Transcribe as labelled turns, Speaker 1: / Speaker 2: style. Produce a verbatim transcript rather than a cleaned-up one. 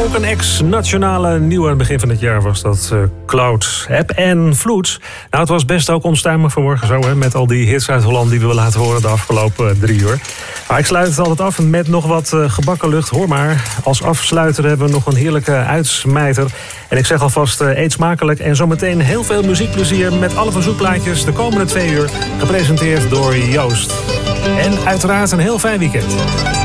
Speaker 1: ook een ex-nationale nieuwe aan het begin van het jaar was dat uh, Cloud, App en Vloed. Nou, het was best ook onstuimig vanmorgen zo, hè, met al die hits uit Holland die we laten horen de afgelopen uh, drie uur. Maar ik sluit het altijd af met nog wat uh, gebakken lucht. Hoor maar, als afsluiter hebben we nog een heerlijke uitsmijter. En ik zeg alvast, uh, eet smakelijk en zometeen heel veel muziekplezier met alle verzoekplaatjes de komende twee uur. Gepresenteerd door Joost. En uiteraard een heel fijn weekend.